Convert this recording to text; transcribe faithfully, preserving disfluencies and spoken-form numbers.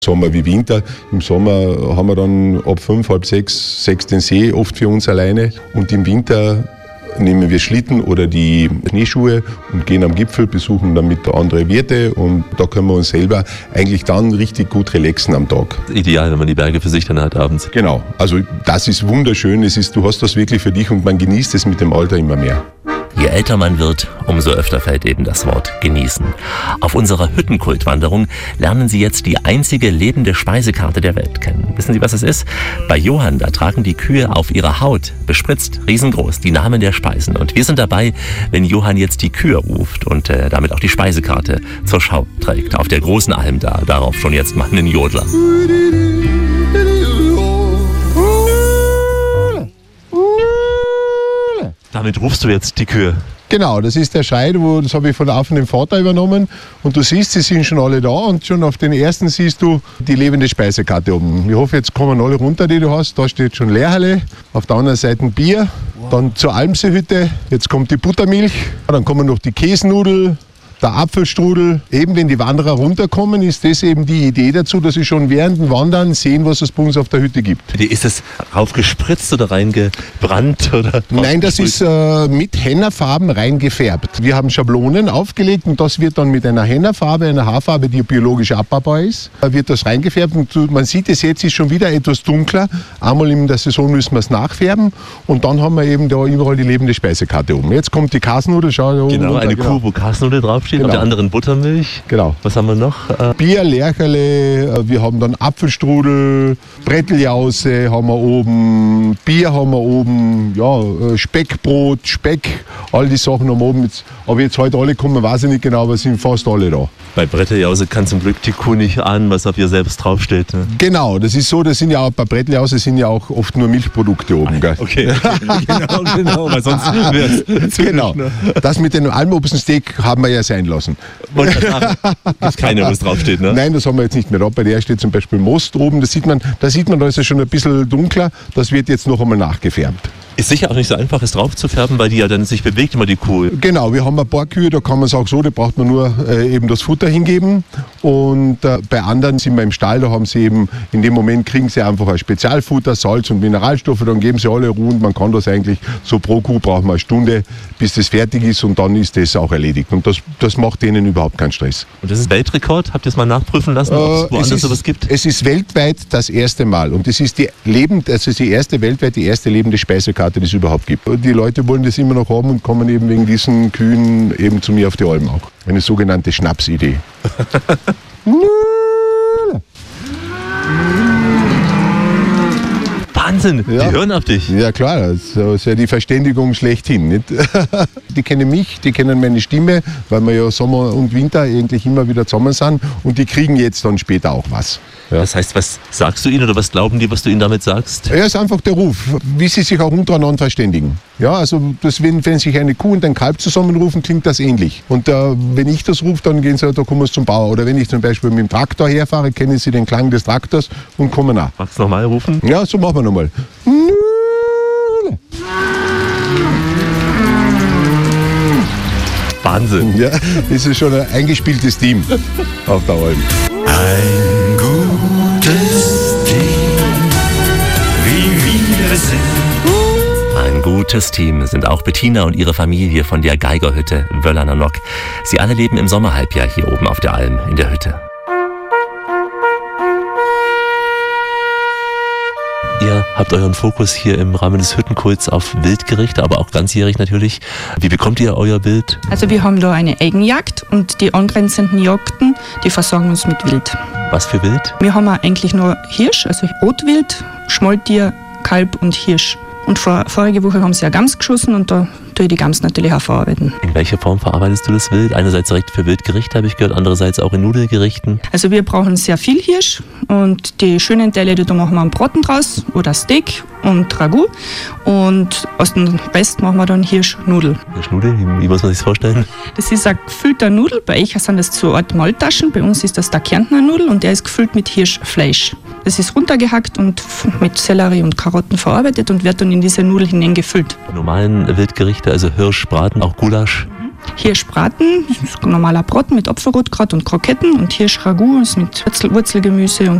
Sommer wie Winter. Im Sommer haben wir dann ab fünf, halb sechs, sechs den See, oft für uns alleine. Und im Winter nehmen wir Schlitten oder die Schneeschuhe und gehen am Gipfel, besuchen damit andere Wirte. Und da können wir uns selber eigentlich dann richtig gut relaxen am Tag. Ideal, wenn man die Berge für sich dann hat abends. Genau, also das ist wunderschön. Es ist, du hast das wirklich für dich und man genießt es mit dem Alter immer mehr. Je älter man wird, umso öfter fällt eben das Wort genießen. Auf unserer Hüttenkultwanderung lernen Sie jetzt die einzige lebende Speisekarte der Welt kennen. Wissen Sie, was es ist? Bei Johann, da tragen die Kühe auf ihrer Haut, bespritzt, riesengroß, die Namen der Speisen. Und wir sind dabei, wenn Johann jetzt die Kühe ruft und äh, damit auch die Speisekarte zur Schau trägt. Auf der großen Alm da, darauf schon jetzt mal einen Jodler. Damit rufst du jetzt die Kühe? Genau, das ist der Schrei, wo, das habe ich von auf dem Vater übernommen. Und du siehst, sie sind schon alle da und schon auf den ersten siehst du die lebende Speisekarte oben. Ich hoffe, jetzt kommen alle runter, die du hast. Da steht schon Lehrhalle, auf der anderen Seite ein Bier, dann zur Almseehütte, jetzt kommt die Buttermilch, dann kommen noch die Käsenudel, der Apfelstrudel. Eben wenn die Wanderer runterkommen, ist das eben die Idee dazu, dass sie schon während dem Wandern sehen, was es bei uns auf der Hütte gibt. Ist das raufgespritzt oder reingebrannt? Oder Nein, das ist äh, mit Hennerfarben reingefärbt. Wir haben Schablonen aufgelegt und das wird dann mit einer Hennerfarbe, einer Haarfarbe, die biologisch abbaubar ist, wird das reingefärbt. Und man sieht es jetzt, ist schon wieder etwas dunkler. Einmal in der Saison müssen wir es nachfärben und dann haben wir eben da überall die lebende Speisekarte oben. Jetzt kommt die Kasnudel. Schau da oben genau, runter, eine genau. Kuh, wo Kasnudel draufsteht. Genau. Auf der anderen Buttermilch. Genau. Was haben wir noch? Äh Bier, Lercherle, wir haben dann Apfelstrudel, Bretteljause haben wir oben, Bier haben wir oben, ja, Speckbrot, Speck, all die Sachen haben wir oben. Jetzt, ob jetzt heute alle kommen, weiß ich nicht genau, aber sind fast alle da. Bei Bretteljause kann zum Glück die Kuh nicht ahnen, was auf ihr selbst draufsteht. Ne? Genau, das ist so, das sind ja auch, bei Bretteljause sind ja auch oft nur Milchprodukte oben. Gell? Okay, genau, genau, weil sonst wäre es Genau, das mit dem Almobsensteak haben wir ja sein lassen. Wollte ich sagen, gibt keine, was draufsteht, ne? Nein, das haben wir jetzt nicht mehr da. Bei der steht zum Beispiel Most oben, das sieht man, da sieht man, da ist es schon ein bisschen dunkler, das wird jetzt noch einmal nachgefärbt. Ist sicher auch nicht so einfach, es drauf zu färben, weil die ja dann sich bewegt, immer die Kuh. Genau, wir haben ein paar Kühe, da kann man es auch so, da braucht man nur äh, eben das Futter hingeben. Und äh, bei anderen sind wir im Stall, da haben sie eben, in dem Moment kriegen sie einfach ein Spezialfutter, Salz und Mineralstoffe, dann geben sie alle Ruhe und man kann das eigentlich, so pro Kuh braucht man eine Stunde, bis das fertig ist und dann ist das auch erledigt. Und das, das macht denen überhaupt keinen Stress. Und das ist Weltrekord? Habt ihr es mal nachprüfen lassen, ob es woanders ist, sowas gibt? Es ist weltweit das erste Mal und es ist die lebend, also die erste weltweit die erste lebende Speisekarte, die es überhaupt gibt. Die Leute wollen das immer noch haben und kommen eben wegen diesen Kühen eben zu mir auf die Alm auch. Eine sogenannte Schnapsidee. Wahnsinn, ja. Die hören auf dich. Ja klar, das ist ja die Verständigung schlechthin. Nicht? Die kennen mich, die kennen meine Stimme, weil wir ja Sommer und Winter eigentlich immer wieder zusammen sind und die kriegen jetzt dann später auch was. Ja. Das heißt, was sagst du ihnen oder was glauben die, was du ihnen damit sagst? Ja, ist einfach der Ruf, wie sie sich auch untereinander verständigen. Ja, also das, wenn, wenn sich eine Kuh und ein Kalb zusammenrufen, klingt das ähnlich. Und äh, wenn ich das rufe, dann gehen sie, da kommen sie zum Bauer. Oder wenn ich zum Beispiel mit dem Traktor herfahre, kennen sie den Klang des Traktors und kommen nach. Magst du nochmal rufen? Ja, so machen wir nochmal. Wahnsinn. Ja, das ist schon ein eingespieltes Team auf der Alm. Ein gutes Team, wie wir sind. Ein gutes Team sind auch Bettina und ihre Familie von der Geigerhütte Wöllerner Nock. Sie alle leben im Sommerhalbjahr hier oben auf der Alm in der Hütte. Ihr habt euren Fokus hier im Rahmen des Hüttenkults auf Wildgerichte, aber auch ganzjährig natürlich. Wie bekommt ihr euer Wild? Also wir haben da eine Eigenjagd und die angrenzenden Jagden, die versorgen uns mit Wild. Was für Wild? Wir haben eigentlich nur Hirsch, also Rotwild, Schmaltier, Kalb und Hirsch. Und vor, vorige Woche haben sie ja Gams geschossen und da tue ich die Gams natürlich auch verarbeiten. In welcher Form verarbeitest du das Wild? Einerseits direkt für Wildgerichte, habe ich gehört, andererseits auch in Nudelgerichten. Also wir brauchen sehr viel Hirsch und die schönen Teile, die da machen wir einen Braten draus oder Steak und Ragout und aus dem Rest machen wir dann Hirschnudel. Hirschnudel, wie, wie muss man sich das vorstellen? Das ist ein gefüllter Nudel, bei euch sind das so Art Malttaschen, bei uns ist das der Kärntner Nudel und der ist gefüllt mit Hirschfleisch. Das ist runtergehackt und mit Sellerie und Karotten verarbeitet und wird dann in diese Nudel hineingefüllt. Die normalen Wildgerichte, also Hirschbraten, auch Gulasch? Hirschbraten, das ist ein normaler Braten mit Apfelrotkraut und Kroketten und Hirschragout ist mit Wurzel, Wurzelgemüse und